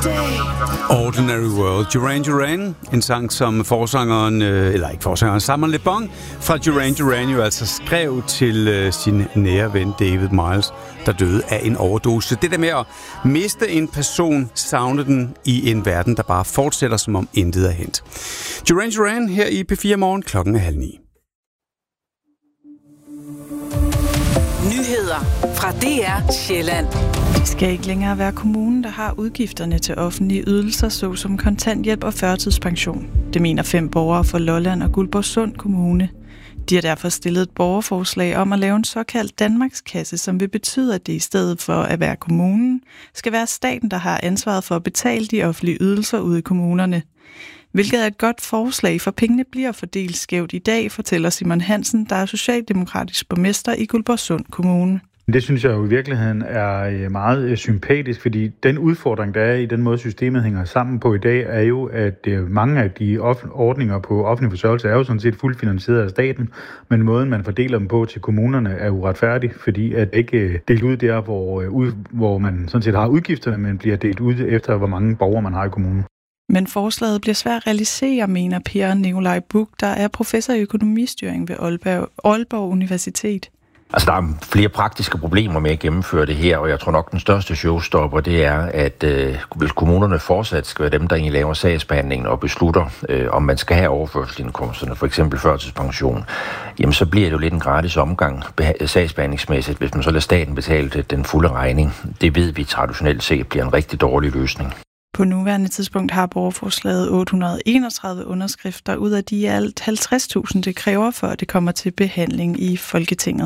Ordinary World. Duran Duran, en sang, som Simon Le Bon fra Duran Duran jo altså skrev til sin nære ven David Miles, der døde af en overdose. Det der med at miste en person, savne den i en verden, der bare fortsætter, som om intet er hent. Duran Duran her i P4 Morgen, 8:30. Nyheder fra DR Sjælland. Det skal ikke længere være kommunen, der har udgifterne til offentlige ydelser, såsom kontanthjælp og førtidspension. Det mener 5 borgere fra Lolland og Guldborgsund Kommune. De har derfor stillet et borgerforslag om at lave en såkaldt Danmarkskasse, som vil betyde, at det i stedet for at være kommunen, skal være staten, der har ansvaret for at betale de offentlige ydelser ude i kommunerne. Hvilket er et godt forslag, for pengene bliver fordelt skævt i dag, fortæller Simon Hansen, der er socialdemokratisk borgmester i Guldborgsund Kommune. Det synes jeg jo i virkeligheden er meget sympatisk, fordi den udfordring, der er i den måde, systemet hænger sammen på i dag, er jo, at mange af de ordninger på offentlig forsørgelse er jo sådan set fuldt finansieret af staten, men måden, man fordeler dem på til kommunerne, er uretfærdig, fordi at ikke delt ud der, hvor man sådan set har udgifterne, men bliver delt ud efter, hvor mange borgere man har i kommunen. Men forslaget bliver svært at realisere, mener Per Nikolaj Buch, der er professor i økonomistyring ved Aalborg Universitet. Altså, der er flere praktiske problemer med at gennemføre det her, og jeg tror nok, den største showstopper, det er, at hvis kommunerne fortsat skal være dem, der egentlig laver sagsbehandlingen og beslutter, om man skal have overførselsindkomsterne, for eksempel førtidspension, jamen så bliver det jo lidt en gratis omgang sagsbehandlingsmæssigt, hvis man så lader staten betale den fulde regning. Det ved vi traditionelt set bliver en rigtig dårlig løsning. På nuværende tidspunkt har borgerforslaget 831 underskrifter ud af de alt 50.000, det kræver, for at det kommer til behandling i Folketinget.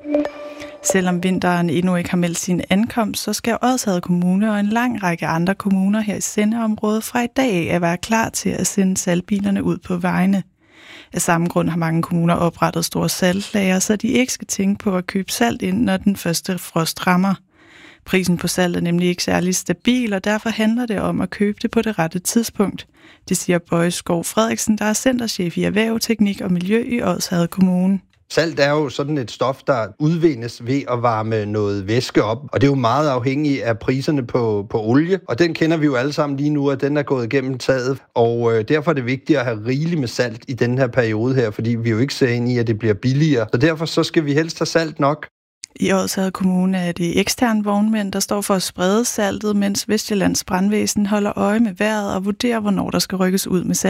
Selvom vinteren endnu ikke har meldt sin ankomst, så skal Odsherred Kommune og en lang række andre kommuner her i sendeområdet fra i dag af være klar til at sende saltbilerne ud på vejene. Af samme grund har mange kommuner oprettet store saltlager, så de ikke skal tænke på at købe salt ind, når den første frost rammer. Prisen på salt er nemlig ikke særlig stabil, og derfor handler det om at købe det på det rette tidspunkt. Det siger Bøje Skov Frederiksen, der er centerchef i Erhverv, Teknik og Miljø i Odsherred Kommune. Salt er jo sådan et stof, der udvindes ved at varme noget væske op, og det er jo meget afhængigt af priserne på olie, og den kender vi jo alle sammen lige nu, at den er gået igennem taget, og derfor er det vigtigt at have rigeligt med salt i den her periode her, fordi vi jo ikke ser ind i, at det bliver billigere, så derfor så skal vi helst have salt nok. I Odsherred Kommune er det eksterne vognmænd, der står for at sprede saltet, mens Vestjyllands Brandvæsen holder øje med vejret og vurderer, hvornår der skal rykkes ud med salt.